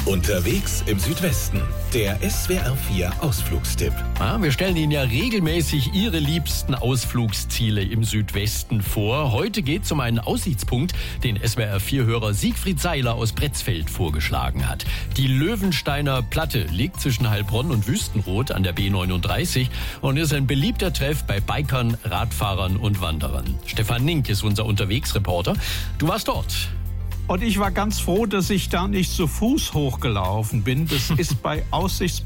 Unterwegs im Südwesten. Der SWR 4 Ausflugstipp. Wir stellen Ihnen ja regelmäßig Ihre liebsten Ausflugsziele im Südwesten vor. Heute geht es um einen Aussichtspunkt, den SWR 4-Hörer Siegfried Seiler aus Pretzfeld vorgeschlagen hat. Die Löwensteiner Platte liegt zwischen Heilbronn und Wüstenrot an der B39 und ist ein beliebter Treff bei Bikern, Radfahrern und Wanderern. Stefan Nink ist unser Unterwegsreporter. Du warst dort. Und ich war ganz froh, dass ich da nicht zu Fuß hochgelaufen bin. Das ist bei